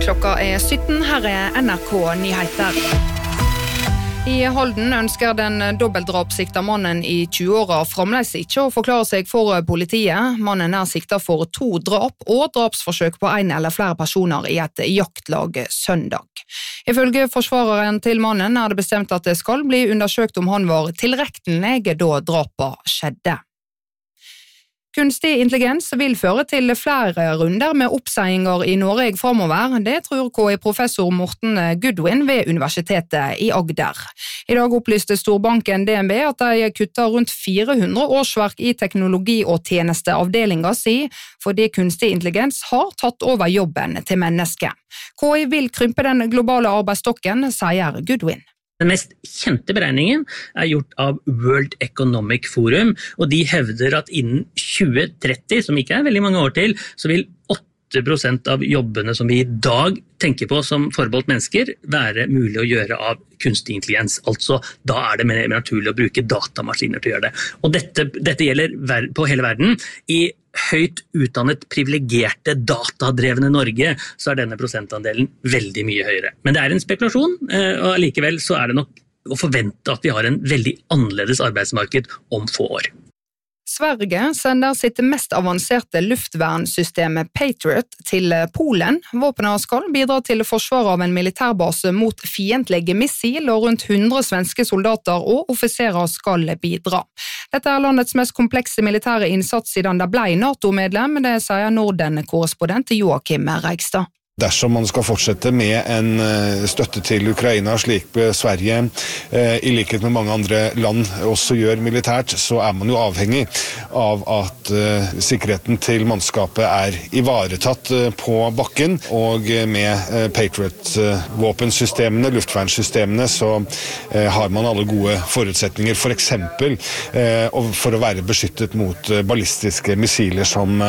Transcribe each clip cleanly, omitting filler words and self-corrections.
Klokka 17, her NRK Nyheter. I Halden ønsker den dobbeltdrapssikta mannen i 20-åra fremdeles ikke å forklare seg for politiet. Mannen siktet for 2 drap og drapsforsøk på en eller flere personer i et jaktlag søndag. Ifølge forsvareren til mannen det bestemt at det skal bli undersøkt om han var tilregnelig da drapet skjedde. Kunstig intelligens vil føre til flere runder med oppsigelser i Norge fremover. Det tror KI-professor Morten Goodwin ved Universitetet i Agder. I dag opplyste storbanken DNB at de kutter rundt 400 årsverk i teknologi- og tjenesteavdelingen fordi kunstig intelligens har tatt over jobben til mennesket. KI vil krympe den globale arbeidsstokken, sier Goodwin. Den mest kjente beregningen gjort av World Economic Forum, og de hevder at innen 2030, som ikke veldig mange år til, så vil 8% av jobbene som vi i dag tenker på som forbeholdt mennesker, være mulig å gjøre av kunstig intelligens. Altså, da det mer naturlig å bruke datamaskiner til å gjøre det. Og dette gjelder på hele verden. I høyt utdannet, privilegerte, datadrevne Norge, så denne prosentandelen veldig mye høyere. Men det en spekulasjon, og likevel så det nok å forvente at vi har en veldig annerledes arbeidsmarked om få år. Sverige sender sitt mest avanserte luftvernsystemet Patriot til Polen. Våpenet skal bidra til forsvar av en militærbase mot fiendtlige missil, og rundt 100 svenske soldater og offiserer skal bidra. Dette landets mest komplekse militære innsats siden det ble NATO-medlem, det sier Norden-korrespondent Joakim Reigstad. Dersom man skal fortsette med en støtte til Ukraina, slik Sverige, i likhet med mange andre land, også gjør militært, så man jo avhengig av at sikkerheten til mannskapet ivaretatt på bakken, og med Patriot-våpensystemene, luftvernsystemene, så har man alle gode forutsetninger, for eksempel for å være beskyttet mot ballistiske missiler som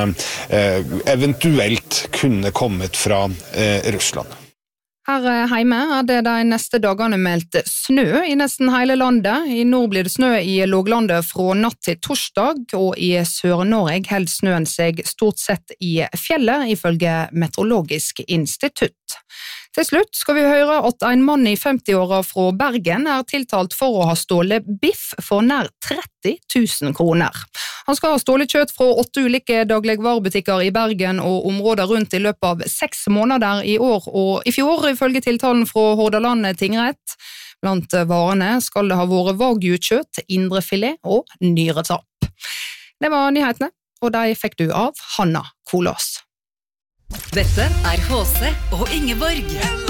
eventuelt kunne kommet fra Russland. Her hjemme det de neste dagene meldt snø i nesten hele landet. I nord blir det snø i låglandet fra natt til torsdag, og i Sør-Norge holder snøen seg stort sett i fjellet, ifølge Meteorologisk institutt. Til slutt skal vi høre at en mann i 50-åra fra Bergen tiltalt for å ha stålet biff for nær 30 000 kroner. Han skal ha stålet kjøtt fra 8 ulike dagligvarebutikker i Bergen og områder rundt i løpet av 6 måneder i år og i fjor, ifølge tiltalen fra Hordaland tingrett. Blant varene skal det ha vært wagyu-kjøtt, indrefilet og nyretap. Det var nyhetene, og de fikk du av Hanna Kolås. Dette HC og Ingeborg.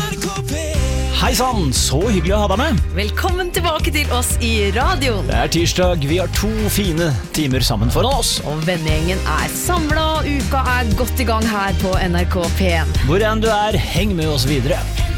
Hei sann, så hyggelig å ha deg med. Velkommen tilbake til oss i radioen. Det tirsdag, vi har 2 fine timer sammen foran oss. Og vennegjengen samlet, uka godt i gang her på NRK P1. Hvor enn du heng med oss videre.